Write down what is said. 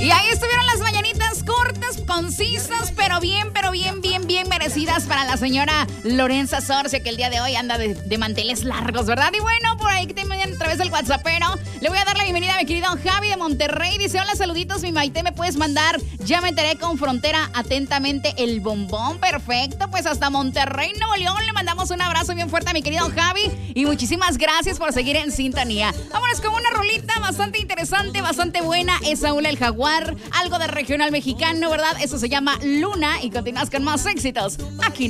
Y ahí estuvieron las mañanitas cortas, concisas, pero bien merecidas para la señora Lorenza Sorcia, que el día de hoy anda de manteles largos, ¿verdad? Y bueno, por ahí que te envían a través del WhatsAppero, le voy a dar la bienvenida a mi querido Javi de Monterrey. Dice, hola, saluditos, mi Maite, ¿me puedes mandar? Ya me enteré con Frontera, atentamente, el bombón. Perfecto, pues hasta Monterrey, Nuevo León, le mandamos un abrazo bien fuerte a mi querido Javi y muchísimas gracias por seguir en sintonía. Vámonos con una rolita bastante interesante, bastante buena. Es Saúl el Jaguar, algo de regional mexicano, ¿verdad? Eso se llama Luna y continúas con más éxitos aquí